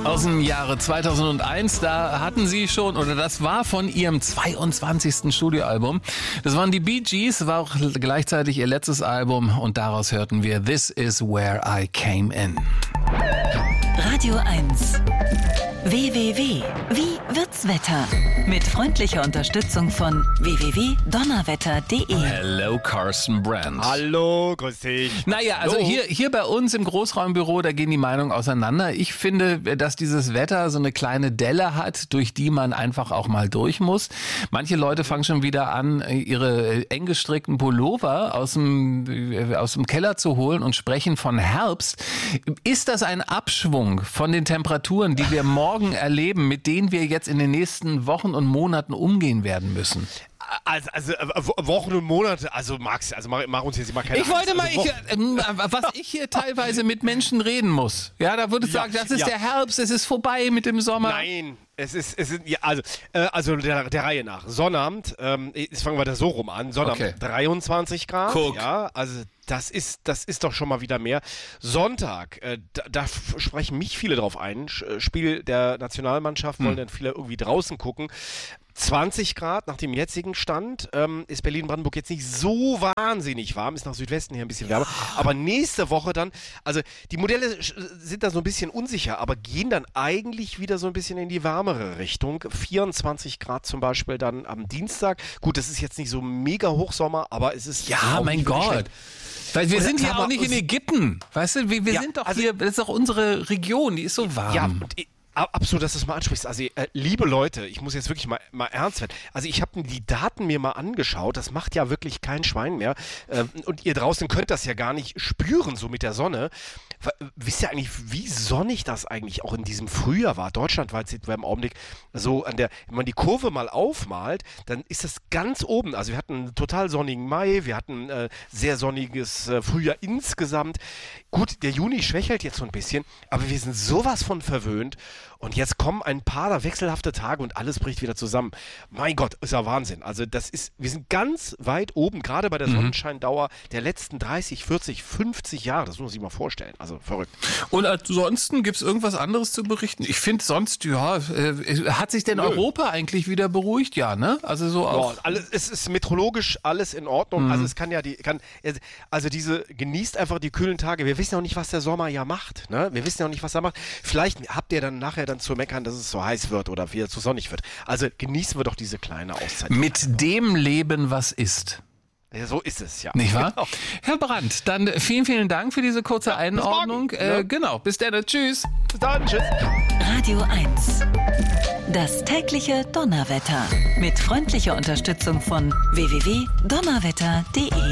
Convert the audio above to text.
Aus dem Jahre 2001, da hatten sie schon, oder das war von ihrem 22. Studioalbum. Das waren die Bee Gees, war auch gleichzeitig ihr letztes Album und daraus hörten wir This Is Where I Came In. Radio 1. WWW. Wie wird's Wetter? Mit freundlicher Unterstützung von www.donnerwetter.de. Hello, Carsten Brandt. Hallo, grüß dich. Naja, also hier bei uns im Großraumbüro, da gehen die Meinungen auseinander. Ich finde, dass dieses Wetter so eine kleine Delle hat, durch die man einfach auch mal durch muss. Manche Leute fangen schon wieder an, ihre eng gestrickten Pullover aus dem Keller zu holen und sprechen von Herbst. Ist das ein Abschwung von den Temperaturen, die wir morgen erleben, mit denen wir jetzt in den nächsten Wochen und Monaten umgehen werden müssen? Also Wochen und Monate, Max, mach uns jetzt mal keine Ich wollte Angst. mal, was ich hier teilweise mit Menschen reden muss. Ja, da würde ich sagen, das ist der Herbst, es ist vorbei mit dem Sommer. Nein, der Reihe nach. Sonnabend, jetzt fangen wir da so rum an. Sonnabend Okay. 23 Grad. Guck. Ja, also das ist doch schon mal wieder mehr. Sonntag, da sprechen mich viele drauf ein. Spiel der Nationalmannschaft, wollen dann viele irgendwie draußen gucken. 20 Grad nach dem jetzigen Stand, ist Berlin-Brandenburg jetzt nicht so wahnsinnig warm, ist nach Südwesten hier ein bisschen wärmer, aber nächste Woche dann, also die Modelle sind da so ein bisschen unsicher, aber gehen dann eigentlich wieder so ein bisschen in die wärmere Richtung, 24 Grad zum Beispiel dann am Dienstag, gut, das ist jetzt nicht so mega Hochsommer, aber es ist... Ja, auch mein nicht wirklich Gott. schlecht. Weil wir Und sind sag ja mal, auch nicht in Ägypten. Weißt du, wir Ja, sind doch also- hier, das ist doch unsere Region, die ist so warm. Ja, und absolut, dass du es mal ansprichst. Also, liebe Leute, ich muss jetzt wirklich mal ernst werden. Also, ich habe die Daten mir mal angeschaut. Das macht ja wirklich kein Schwein mehr. Und ihr draußen könnt das ja gar nicht spüren, so mit der Sonne. Wisst ihr eigentlich, wie sonnig das eigentlich auch in diesem Frühjahr war? Deutschlandweit sind wir im Augenblick so wenn man die Kurve mal aufmalt, dann ist das ganz oben. Also, wir hatten einen total sonnigen Mai, wir hatten sehr sonniges Frühjahr insgesamt. Gut, der Juni schwächelt jetzt so ein bisschen, aber wir sind sowas von verwöhnt. Und jetzt kommen ein paar wechselhafte Tage und alles bricht wieder zusammen. Mein Gott, ist ja Wahnsinn. Also wir sind ganz weit oben, gerade bei der Sonnenscheindauer der letzten 30, 40, 50 Jahre. Das muss man sich mal vorstellen. Also verrückt. Und ansonsten gibt es irgendwas anderes zu berichten? Ich finde sonst, hat sich denn Europa eigentlich wieder beruhigt? Ja, ne? Also so auch. Ja, es ist meteorologisch alles in Ordnung. Also es genießt einfach die kühlen Tage. Wir wissen ja auch nicht, was der Sommer ja macht. Ne? Wir wissen ja auch nicht, was er macht. Vielleicht habt ihr dann nachher zu meckern, dass es so heiß wird oder wieder zu sonnig wird. Also genießen wir doch diese kleine Auszeit. Mit dem Leben, was ist. Ja, so ist es, ja. Nicht wahr? Genau. Herr Brandt, dann vielen, vielen Dank für diese kurze Einordnung. Bis morgen. Genau, bis dann. Tschüss. Bis dann, tschüss. Radio 1. Das tägliche Donnerwetter. Mit freundlicher Unterstützung von www.donnerwetter.de.